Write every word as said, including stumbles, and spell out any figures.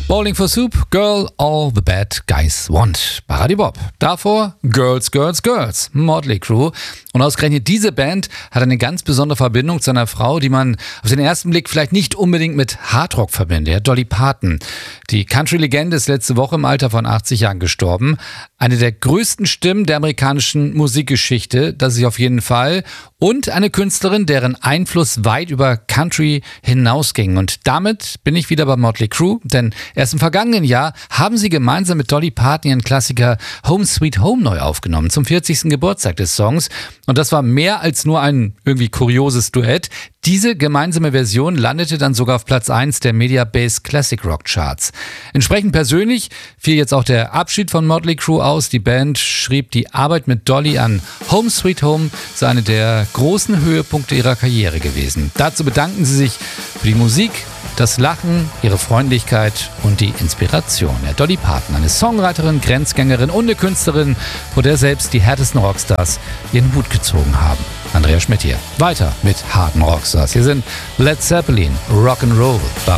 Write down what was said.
Bowling for Soup, Girl All the Bad Guys Want bei Radio Bob. Davor Girls, Girls, Girls, Motley Crue. Und ausgerechnet diese Band hat eine ganz besondere Verbindung zu einer Frau, die man auf den ersten Blick vielleicht nicht unbedingt mit Hardrock verbindet. Ja, Dolly Parton. Die Country-Legende ist letzte Woche im Alter von achtzig Jahren gestorben. Eine der größten Stimmen der amerikanischen Musikgeschichte, das ist sie auf jeden Fall. Und eine Künstlerin, deren Einfluss weit über Country hinausging. Und damit bin ich wieder bei Motley Crue, denn erst im vergangenen Jahr haben sie gemeinsam mit Dolly Parton ihren Klassiker Home Sweet Home neu aufgenommen, zum vierzigsten Geburtstag des Songs. Und das war mehr als nur ein irgendwie kurioses Duett. Diese gemeinsame Version landete dann sogar auf Platz eins der Mediabase Classic Rock Charts. Entsprechend persönlich fiel jetzt auch der Abschied von Motley Crue aus. Die Band schrieb, die Arbeit mit Dolly an Home Sweet Home sei eine der großen Höhepunkte ihrer Karriere gewesen. Dazu bedanken sie sich für die Musik, das Lachen, ihre Freundlichkeit und die Inspiration. Ja, Dolly Parton, eine Songwriterin, Grenzgängerin und eine Künstlerin, vor der selbst die härtesten Rockstars ihren Hut gezogen haben. Andrea Schmidt hier. Weiter mit harten Rockstars. Hier sind Led Zeppelin, Rock'n'Roll.